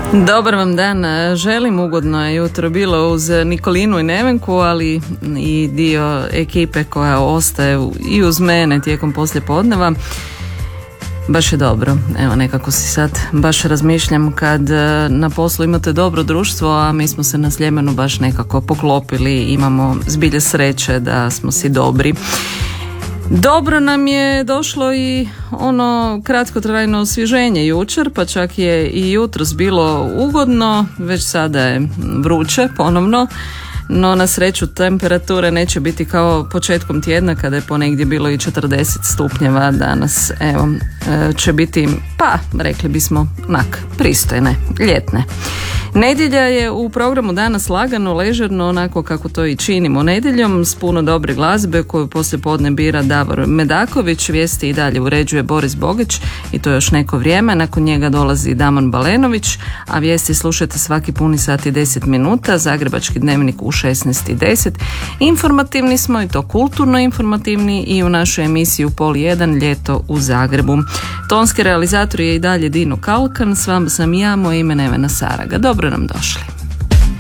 Dobar vam dan, želim. Ugodno je jutro bilo uz Nikolinu i Nevenku, ali i dio ekipe koja ostaje i uz mene tijekom poslijepodneva. Baš je dobro, evo nekako si sad baš razmišljam kad na poslu imate dobro društvo, a mi smo se na Sljemenu baš nekako poklopili, imamo zbilje sreće da smo si dobri. Dobro nam je došlo i ono kratkotrajno osvježenje jučer, pa čak je i jutros bilo ugodno, već sada je vruće ponovno, no na sreću temperature neće biti kao početkom tjedna kada je ponegdje bilo i 40 stupnjeva, danas evo će biti, pa rekli bismo pristojne, ljetne. Nedjelja je u programu danas lagano, ležerno, onako kako to i činimo nedjeljom, s puno dobre glazbe koju poslijepodne bira Davor Medaković, vijesti i dalje uređuje Boris Bogić i to još neko vrijeme, nakon njega dolazi Damon Balenović, a vijesti slušajte svaki puni sat i 10 minuta, Zagrebački dnevnik u 16:10. Informativni smo i to kulturno informativni i u našoj emisiji u 12:30 Ljeto u Zagrebu. Tonski realizator je i dalje Dino Kalkan, s vama sam ja, moje ime Nevena Saraga. Dobro nam došli.